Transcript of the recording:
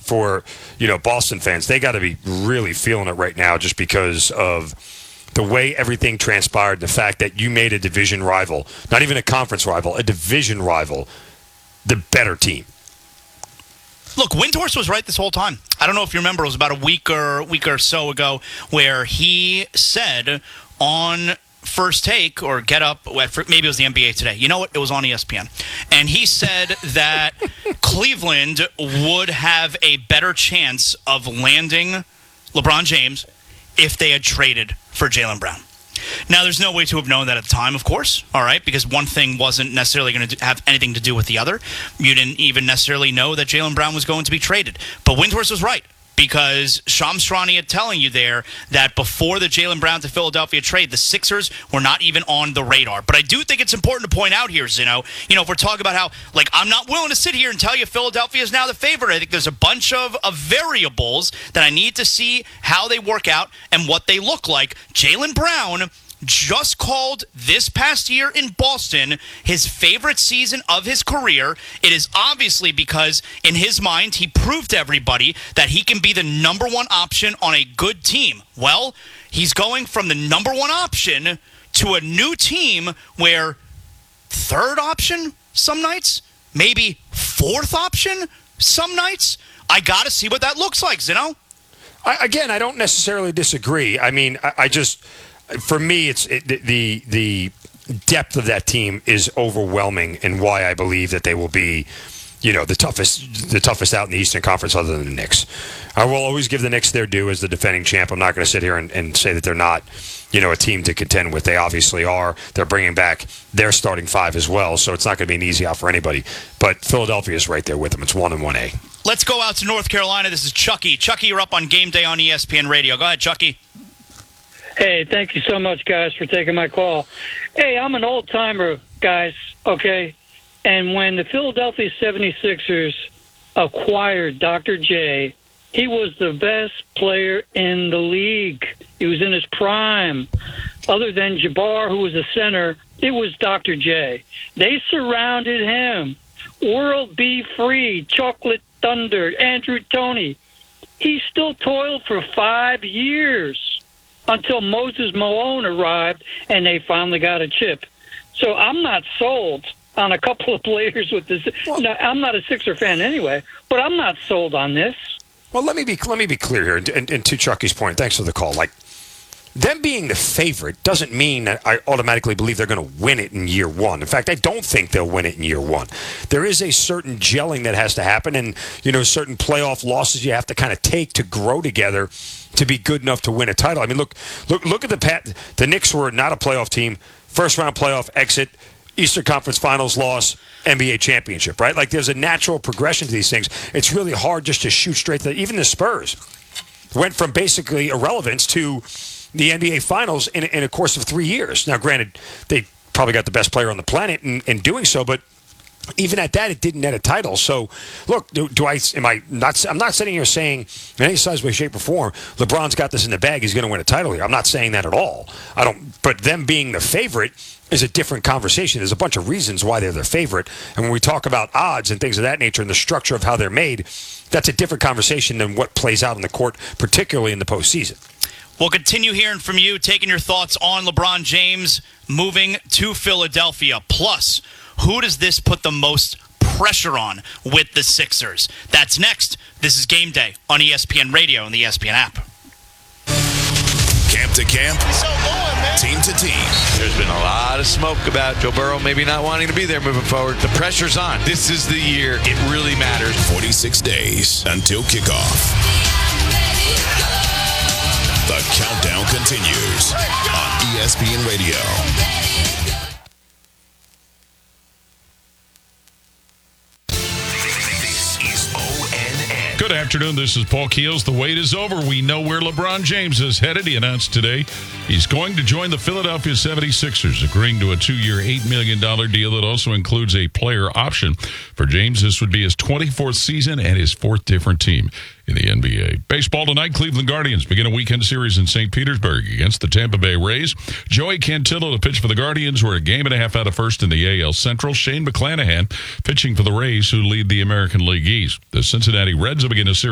for Boston fans, they got to be really feeling it right now just because of the way everything transpired, the fact that you made a division rival, not even a conference rival, a division rival, the better team. Look, Windhorst was right this whole time. I don't know if you remember, it was about a week or so ago where he said on First Take or Get Up, maybe it was the NBA Today. You know what? It was on ESPN. And he said that Cleveland would have a better chance of landing LeBron James if they had traded for Jaylen Brown. Now, there's no way to have known that at the time, of course, all right, because one thing wasn't necessarily going to have anything to do with the other. You didn't even necessarily know that Jaylen Brown was going to be traded. But Windhorst was right, because Shams Charania had telling you there that before the Jaylen Brown to Philadelphia trade, the Sixers were not even on the radar. But I do think it's important to point out here, Zino, if we're talking about how, I'm not willing to sit here and tell you Philadelphia is now the favorite. I think there's a bunch of variables that I need to see how they work out and what they look like. Jaylen Brown just called this past year in Boston his favorite season of his career. It is obviously because, in his mind, he proved to everybody that he can be the number one option on a good team. Well, he's going from the number one option to a new team where third option some nights, maybe fourth option some nights. I got to see what that looks like, Zino. I don't necessarily disagree. I mean, I just... For me, the depth of that team is overwhelming, and why I believe that they will be, the toughest out in the Eastern Conference, other than the Knicks. I will always give the Knicks their due as the defending champ. I'm not going to sit here and say that they're not, a team to contend with. They obviously are. They're bringing back their starting five as well, so it's not going to be an easy out for anybody. But Philadelphia is right there with them. It's 1-1A. Let's go out to North Carolina. This is Chucky. Chucky, you're up on Game Day on ESPN Radio. Go ahead, Chucky. Hey, thank you so much, guys, for taking my call. Hey, I'm an old-timer, guys, okay? And when the Philadelphia 76ers acquired Dr. J, he was the best player in the league. He was in his prime. Other than Jabbar, who was a center, it was Dr. J. They surrounded him. World B. Free, Chocolate Thunder, Andrew Toney. He still toiled for 5 years. Until Moses Malone arrived and they finally got a chip. So I'm not sold on a couple of players with this. No, I'm not a Sixer fan anyway, but I'm not sold on this. Well, let me be clear here, and to Chucky's point, thanks for the call. Them being the favorite doesn't mean that I automatically believe they're going to win it in year one. In fact, I don't think they'll win it in year one. There is a certain gelling that has to happen, and certain playoff losses you have to kind of take to grow together to be good enough to win a title. I mean, look at the Knicks were not a playoff team. First round playoff exit, Eastern Conference Finals loss, NBA championship, right? There's a natural progression to these things. It's really hard just to shoot straight to even the Spurs went from basically irrelevance to the NBA Finals in a course of 3 years. Now, granted, they probably got the best player on the planet in doing so, but even at that, it didn't net a title. So, look, I'm not sitting here saying in any size, way, shape, or form, LeBron's got this in the bag. He's going to win a title here. I'm not saying that at all. But them being the favorite is a different conversation. There's a bunch of reasons why they're the favorite. And when we talk about odds and things of that nature and the structure of how they're made, that's a different conversation than what plays out on the court, particularly in the postseason. We'll continue hearing from you, taking your thoughts on LeBron James moving to Philadelphia. Plus, who does this put the most pressure on with the Sixers? That's next. This is Game Day on ESPN Radio and the ESPN app. Camp to camp, team to team. There's been a lot of smoke about Joe Burrow maybe not wanting to be there moving forward. The pressure's on. This is the year it really matters. 46 days until kickoff. The countdown continues on ESPN Radio. Good afternoon. This is Paul Keels. The wait is over. We know where LeBron James is headed. He announced today he's going to join the Philadelphia 76ers, agreeing to a 2-year, $8 million deal that also includes a player option. For James, this would be his 24th season and his 4th different team in the NBA. Baseball tonight, Cleveland Guardians begin a weekend series in St. Petersburg against the Tampa Bay Rays. Joey Cantillo to pitch for the Guardians, who are a game and a half out of first in the AL Central. Shane McClanahan pitching for the Rays, who lead the American League East. The Cincinnati Reds will begin a series